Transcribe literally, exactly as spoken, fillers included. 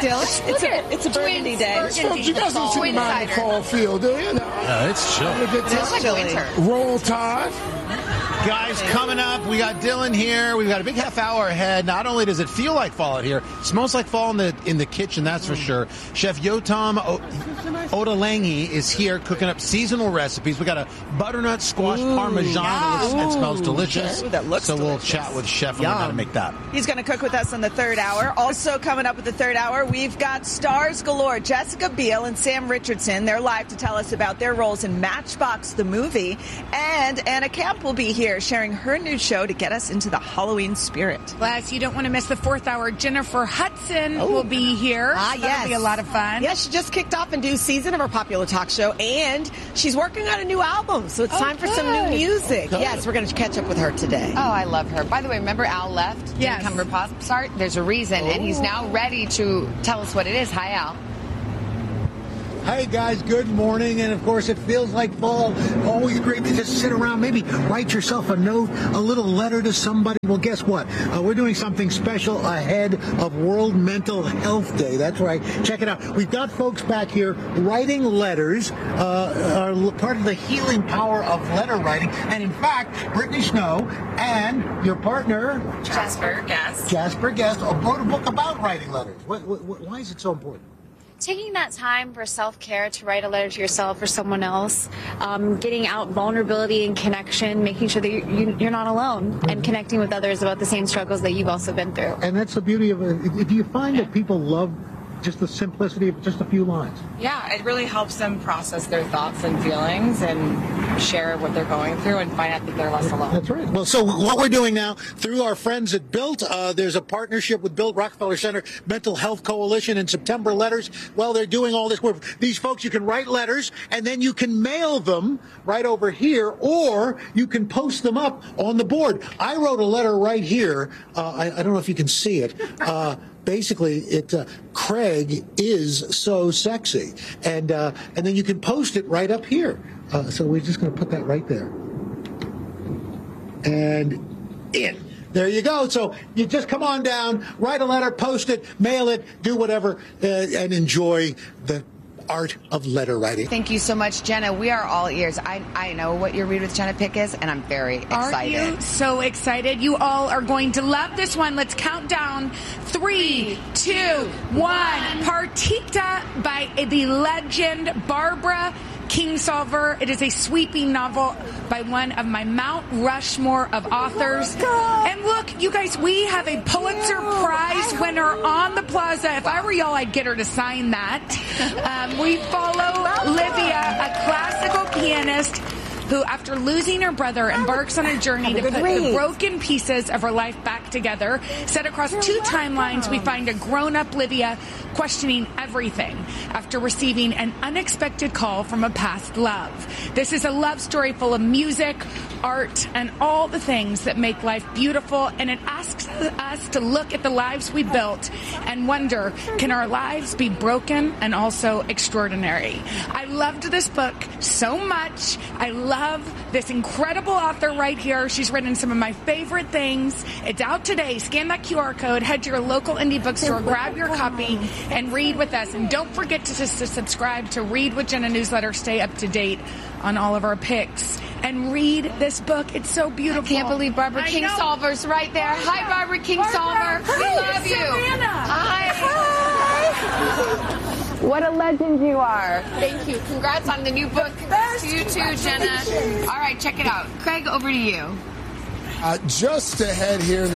Dylan. It's a, it's a burgundy day. Burgundy. You guys don't see the mountain fall field, do you? No. No, it's chill. It's like winter. Roll Tide. Guys, coming up, we got Dylan here. We've got a big half hour ahead. Not only does it feel like fall out here, it smells like fall in the in the kitchen, that's for sure. Chef Yotam o- Ottolenghi is here cooking up seasonal recipes. We got a butternut squash Ooh, parmesan that, looks, that smells Ooh, delicious. Ooh, that looks so delicious. we'll chat with Chef and learn how to make that. He's going to cook with us in the third hour. Also coming up with the third hour, we've got stars galore. Jessica Biel and Sam Richardson. They're live to tell us about their roles in Matchbox the movie. And Anna Camp will be here sharing her new show to get us into the Halloween spirit. Plus, you don't want to miss the fourth hour. Jennifer Hudson Oh. will be here. Ah, So yes. That'll be a lot of fun. Yes, she just kicked off a new season of her popular talk show, and she's working on a new album, so it's Oh, time for some new good. music. Yes, we're going to catch up with her today. Oh, I love her. By the way, remember Al left? Yes. Didn't come to Pop Start? There's a reason, and he's now ready to tell us what it is. Hi, Al. Hey guys, good morning, and of course it feels like fall. Always great to just sit around, maybe write yourself a note, a little letter to somebody. Well, guess what? Uh, we're doing something special ahead of World Mental Health Day. That's right. Check it out. We've got folks back here writing letters, uh, are part of the healing power of letter writing. And in fact, Brittany Snow and your partner, Jasper Guest. Jasper Guest, wrote a book about writing letters. What, what, why is it so important? Taking that time for self-care to write a letter to yourself or someone else, um, getting out vulnerability and connection, making sure that you, you, you're not alone, and connecting with others about the same struggles that you've also been through. And that's the beauty of it. Do you find that people love just the simplicity of just a few lines? Yeah, it really helps them process their thoughts and feelings and share what they're going through and find out that they're less alone. That's right. Well, so what we're doing now through our friends at Built, uh, there's a partnership with Built Rockefeller Center Mental Health Coalition and September Letters. Well, they're doing all this work. These folks, you can write letters and then you can mail them right over here, or you can post them up on the board. I wrote a letter right here. Uh, I, I don't know if you can see it. Uh, Basically, it uh, Craig is so sexy, and uh, and then you can post it right up here. Uh, so we're just going to put that right there, and in. There you go. So you just come on down, write a letter, post it, mail it, do whatever, uh, and enjoy the art of letter writing. Thank you so much, Jenna. We are all ears. I, I know what your Read with Jenna pick is, and I'm very excited. Are you so excited? You all are going to love this one. Let's count down. Three, two, one. Partita by the legend Barbara Kingsolver. It is a sweeping novel by one of my Mount Rushmore of authors. Oh, and look, you guys, we have a Pulitzer Prize winner on the plaza. If I were y'all, I'd get her to sign that. Um, we follow Livia, a classical pianist who, after losing her brother, embarks on a journey to put the broken pieces of her life back together. Set across two timelines, we find a grown-up Livia questioning everything after receiving an unexpected call from a past love. This is a love story full of music, art, and all the things that make life beautiful, and it asks us to look at the lives we built and wonder, can our lives be broken and also extraordinary? I loved this book so much. I love this incredible author right here. She's written some of my favorite things. It's out today. Scan that Q R code, head to your local indie bookstore, grab your copy, and read with us. And don't forget to, to subscribe to Read with Jenna newsletter. Stay up to date on all of our picks. And read this book. It's so beautiful. I can't believe Barbara Kingsolver's right there. Barbara. Hi, Barbara Kingsolver. Barbara. We Hi, love you. Savannah. Hi. Hi. What a legend you are. Thank you. Congrats on the new book. Congrats to you too, Jenna. All right, check it out. Craig, over to you. Uh, just ahead here in